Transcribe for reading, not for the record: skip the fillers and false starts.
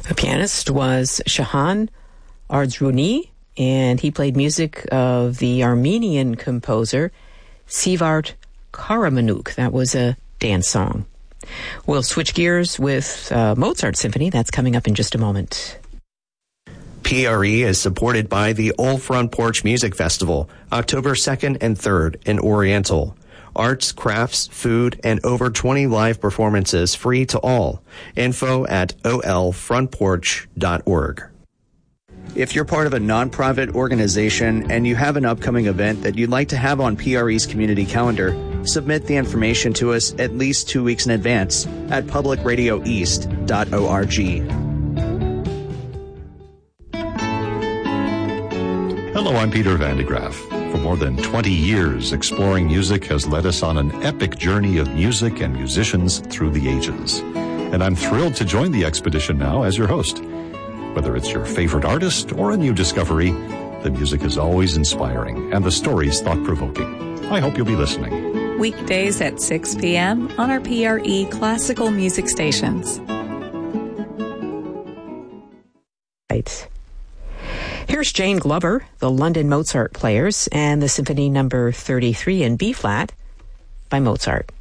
The pianist was Shahan Ardzruni, and he played music of the Armenian composer Sivart Karamanuk. That was a dance song. We'll switch gears with Mozart Symphony. That's coming up in just a moment. PRE is supported by the Old Front Porch Music Festival, October 2nd and 3rd in Oriental. Arts, crafts, food, and over 20 live performances free to all. Info at olfrontporch.org. If you're part of a nonprofit organization and you have an upcoming event that you'd like to have on PRE's community calendar, submit the information to us at least 2 weeks in advance at publicradioeast.org. Hello, I'm Peter Van de Graaf. For more than 20 years, Exploring Music has led us on an epic journey of music and musicians through the ages. And I'm thrilled to join the expedition now as your host. Whether it's your favorite artist or a new discovery, the music is always inspiring and the stories thought-provoking. I hope you'll be listening. Weekdays at 6 p.m. on our PRE classical music stations. Right. Here's Jane Glover, the London Mozart Players, and the Symphony Number 33 in B-flat by Mozart.